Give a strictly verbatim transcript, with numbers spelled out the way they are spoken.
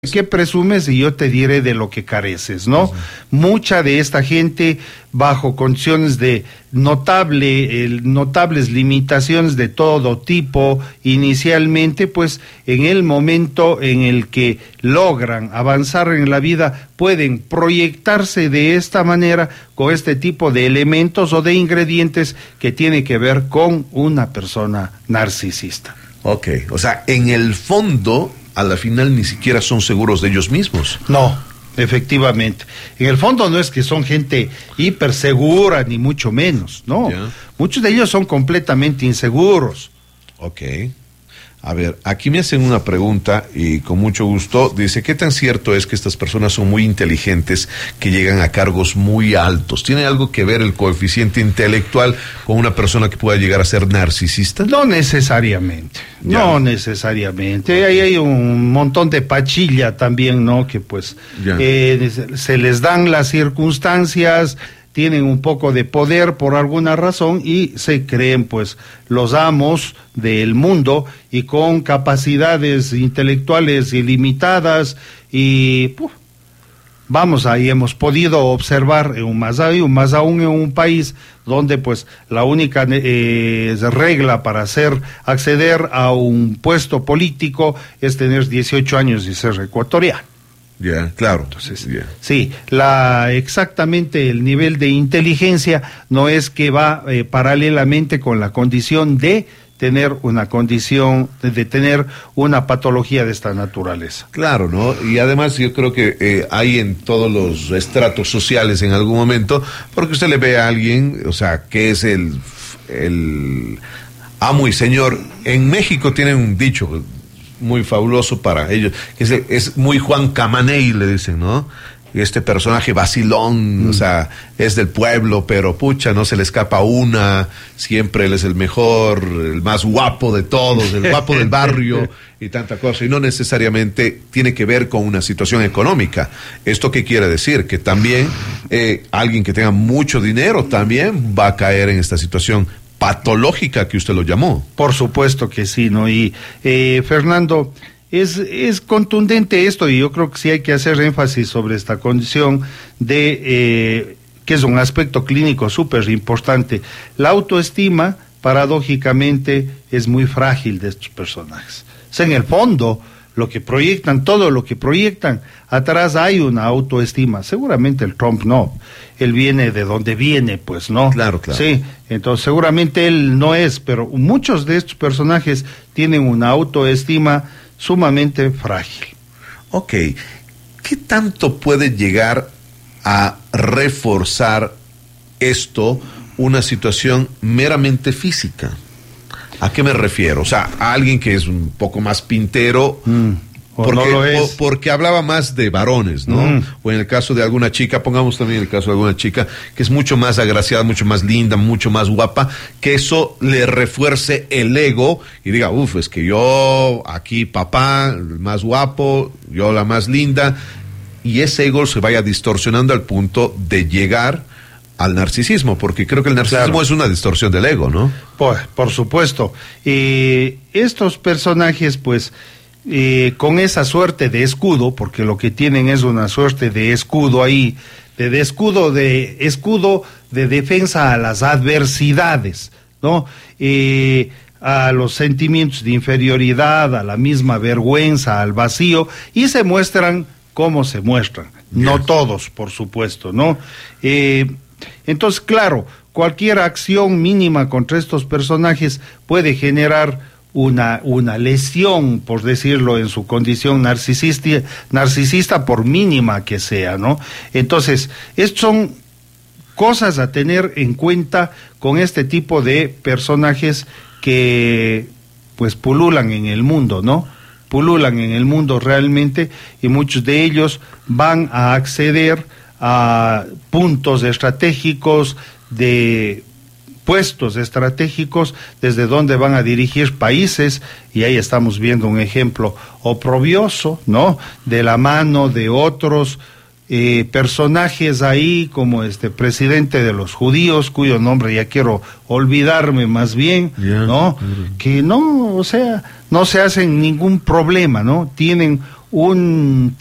¿Qué presumes? Y yo te diré de lo que careces, ¿no? Uh-huh. Mucha de esta gente, bajo condiciones de notable, eh, notables limitaciones de todo tipo, inicialmente, pues, en el momento en el que logran avanzar en la vida, pueden proyectarse de esta manera, con este tipo de elementos o de ingredientes que tiene que ver con una persona narcisista. Ok, o sea, en el fondo, a la final ni siquiera son seguros de ellos mismos. No, efectivamente. En el fondo no es que son gente hiper segura, ni mucho menos, no. Yeah. Muchos de ellos son completamente inseguros. Ok. A ver, aquí me hacen una pregunta y con mucho gusto. Dice, ¿qué tan cierto es que estas personas son muy inteligentes, que llegan a cargos muy altos? ¿Tiene algo que ver el coeficiente intelectual con una persona que pueda llegar a ser narcisista? No necesariamente, ya. no necesariamente. Ahí hay un montón de pachilla también, ¿no? Que pues eh, se les dan las circunstancias, tienen un poco de poder por alguna razón y se creen pues los amos del mundo y con capacidades intelectuales ilimitadas y puf, vamos, ahí hemos podido observar en un más, más aún en un país donde pues la única eh, regla para hacer acceder a un puesto político es tener dieciocho años y ser ecuatoriano. Ya, yeah, claro. Entonces, yeah. sí, la exactamente el nivel de inteligencia no es que va eh, paralelamente con la condición de tener una condición, de, de tener una patología de esta naturaleza. Claro, ¿no? Y además yo creo que eh, hay en todos los estratos sociales en algún momento, porque usted le ve a alguien, o sea, que es el, el amo y señor. En México tienen un dicho muy fabuloso para ellos, que es, es muy Juan Camaney, le dicen, ¿no? Este personaje vacilón, mm. o sea, es del pueblo, pero pucha, no se le escapa una, siempre él es el mejor, el más guapo de todos, el guapo del barrio y tanta cosa, y no necesariamente tiene que ver con una situación económica. ¿Esto qué quiere decir? Que también eh, alguien que tenga mucho dinero también va a caer en esta situación patológica que usted lo llamó. Por supuesto que sí, ¿no? Y eh, Fernando, es, es contundente esto y yo creo que sí hay que hacer énfasis sobre esta condición de, eh, que es un aspecto clínico súper importante. La autoestima, paradójicamente, es muy frágil de estos personajes. O sea, en el fondo, lo que proyectan, todo lo que proyectan, atrás hay una autoestima. Seguramente el Trump no, él viene de donde viene, pues, ¿no? Claro, claro. Sí, entonces seguramente él no es, pero muchos de estos personajes tienen una autoestima sumamente frágil. Ok, ¿qué tanto puede llegar a reforzar esto una situación meramente física? ¿A qué me refiero? O sea, a alguien que es un poco más pintero, mm, porque, no lo es. O, porque hablaba más de varones, ¿no? Mm. O en el caso de alguna chica, pongamos también el caso de alguna chica que es mucho más agraciada, mucho más linda, mucho más guapa, que eso le refuerce el ego y diga, uff, es que yo aquí papá, el más guapo, yo la más linda, y ese ego se vaya distorsionando al punto de llegar al narcisismo, porque creo que el narcisismo claro. es una distorsión del ego, ¿no? Pues, por supuesto. Eh, estos personajes, pues, eh, con esa suerte de escudo, porque lo que tienen es una suerte de escudo ahí, de, de escudo, de escudo de defensa a las adversidades, ¿no? Eh, a los sentimientos de inferioridad, a la misma vergüenza, al vacío, y se muestran como se muestran. Yes. No todos, por supuesto, ¿no? Eh, Entonces, claro, cualquier acción mínima contra estos personajes puede generar una, una lesión, por decirlo, en su condición narcisista, narcisista, por mínima que sea, ¿no? Entonces, estos son cosas a tener en cuenta con este tipo de personajes que, pues, pululan en el mundo, ¿no? Pululan en el mundo realmente, y muchos de ellos van a acceder a puntos estratégicos, de puestos estratégicos desde donde van a dirigir países, y ahí estamos viendo un ejemplo oprobioso, ¿no? De la mano de otros eh, personajes ahí, como este presidente de los judíos, cuyo nombre ya quiero olvidarme más bien, yeah, ¿no? Yeah. Que no, o sea, no se hacen ningún problema, ¿no? Tienen un